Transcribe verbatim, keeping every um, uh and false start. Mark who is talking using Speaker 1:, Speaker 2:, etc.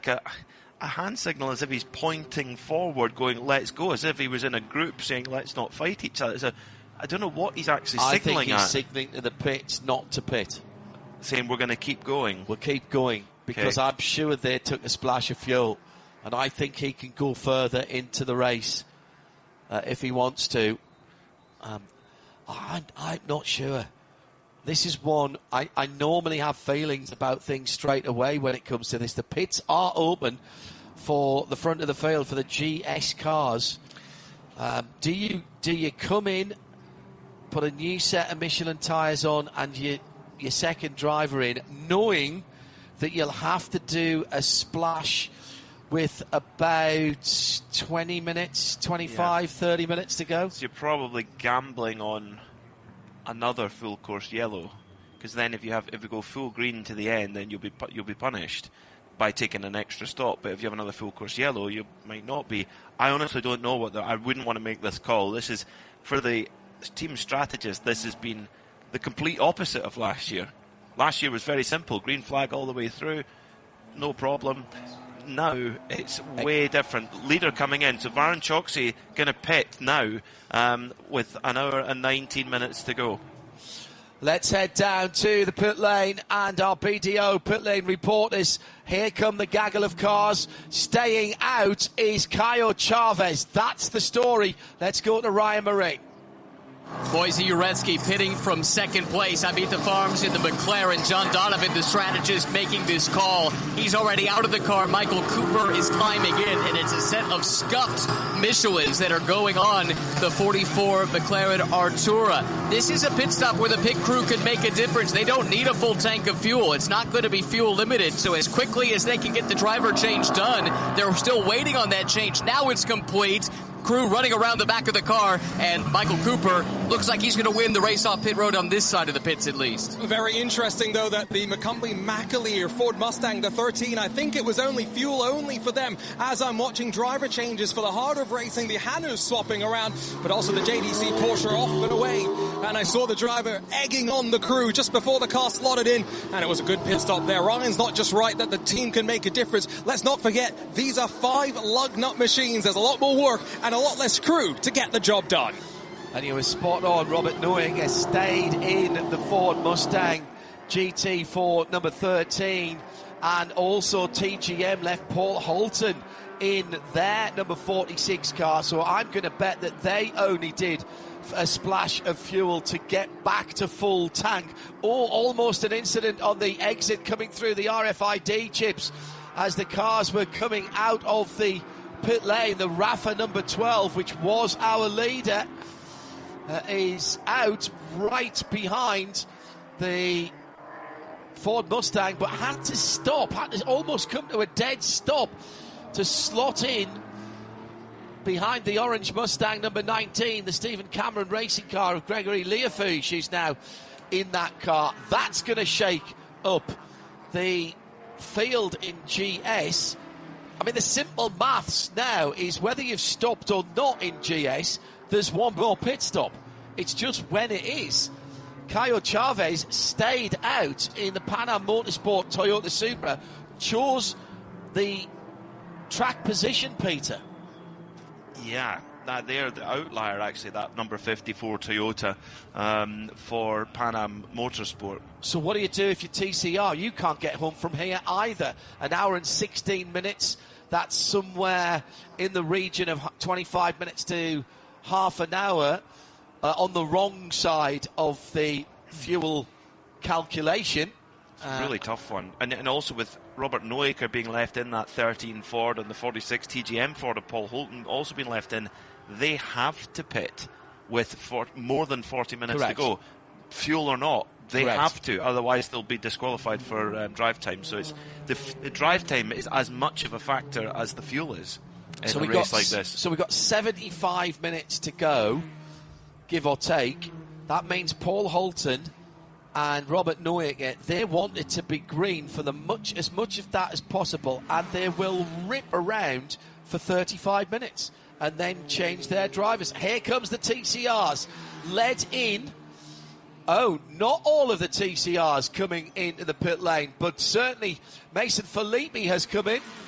Speaker 1: like a, a hand signal, as if he's pointing forward, going, let's go, as if he was in a group saying, let's not fight each other. So I don't know what he's actually
Speaker 2: I
Speaker 1: signalling
Speaker 2: think he's
Speaker 1: at.
Speaker 2: signalling to the pits not to pit.
Speaker 1: Saying we're going to keep going.
Speaker 2: We'll keep going, because
Speaker 1: okay.
Speaker 2: I'm sure they took a splash of fuel, and I think he can go further into the race uh, if he wants to. Um, I'm, I'm not sure. This is one, I, I normally have feelings about things straight away when it comes to this. The pits are open for the front of the field for the G S cars. Um, do you do you come in, put a new set of Michelin tyres on and you, your second driver in, knowing that you'll have to do a splash with about twenty minutes, twenty-five, yeah. thirty minutes to go?
Speaker 1: So you're probably gambling on another full course yellow, because then if you have if you go full green to the end, then you'll be you'll be punished by taking an extra stop. But if you have another full course yellow, you might not be. I honestly don't know what the, I wouldn't want to make this call. This is for the team strategist. This has been the complete opposite of last year. Last year was very simple: green flag all the way through, no problem. Now it's way different. Leader coming in, so Varun Choksi going to pit now um, with an hour and nineteen minutes to go.
Speaker 2: Let's head down to the pit lane and our B D O pit lane reporters. Here come the gaggle of cars. Staying out is Caio Chavez. That's the story. Let's go to Ryan Marie.
Speaker 3: Moisey Uretsky pitting from second place. I beat the Farms in the McLaren. John Donovan, the strategist, making this call. He's already out of the car. Michael Cooper is climbing in, and it's a set of scuffed Michelins that are going on the forty-four McLaren Artura. This is a pit stop where the pit crew could make a difference. They don't need a full tank of fuel. It's not going to be fuel limited, so as quickly as they can get the driver change done, they're still waiting on that change. Now it's complete. Crew running around the back of the car, and Michael Cooper looks like he's going to win the race off pit road on this side of the pits at least.
Speaker 4: Very interesting, though, that the McCumbly Macaleer Ford Mustang, the thirteen, I think it was only fuel only for them. As I'm watching driver changes for the heart of racing, the Hanus swapping around, but also the J D C Porsche off and away. And I saw the driver egging on the crew just before the car slotted in, and it was a good pit stop there. Ryan's not just right that the team can make a difference. Let's not forget, these are five lug nut machines. There's a lot more work and a lot less crew to get the job done.
Speaker 2: And he was spot on. Robert Knowing has stayed in the Ford Mustang G T for number thirteen, and also T G M left Paul Holton in their number forty-six car, so I'm going to bet that they only did a splash of fuel to get back to full tank. Or almost an incident on the exit coming through the R F I D chips as the cars were coming out of the pit lane. The Rafa number twelve, which was our leader, uh, is out right behind the Ford Mustang, but had to stop, had to almost come to a dead stop to slot in behind the orange Mustang number nineteen, the Stephen Cameron racing car of Gregory Leofouge, who's now in that car. That's going to shake up the field in G S. I mean, the simple maths now is whether you've stopped or not in G S, there's one more pit stop. It's just when it is. Caio Chavez stayed out in the Pan Am Motorsport Toyota Supra, chose the track position, Peter.
Speaker 1: Yeah, that they're the outlier, actually, that number fifty-four Toyota um, for Pan Am Motorsport.
Speaker 2: So what do you do if you're T C R? You can't get home from here either. An hour and sixteen minutes, that's somewhere in the region of twenty-five minutes to half an hour uh, on the wrong side of the fuel calculation.
Speaker 1: It's a really uh, tough one. And, and also with Robert Noaker being left in that thirteen Ford and the forty-six T G M Ford of Paul Holton also being left in, they have to pit with for, more than forty minutes
Speaker 2: Correct.
Speaker 1: to go. Fuel or not, they
Speaker 2: Correct.
Speaker 1: have to, otherwise they'll be disqualified for um, drive time. So it's the, f- the drive time is as much of a factor as the fuel is in
Speaker 2: so
Speaker 1: a
Speaker 2: we
Speaker 1: race
Speaker 2: got,
Speaker 1: like this.
Speaker 2: So we've got seventy-five minutes to go, give or take. That means Paul Holton and Robert Noaker, they want it to be green for the much as much of that as possible, and they will rip around for thirty-five minutes and then change their drivers. Here comes the T C Rs, led in. Oh, not all of the T C Rs coming into the pit lane, but certainly Mason Filippi has come in.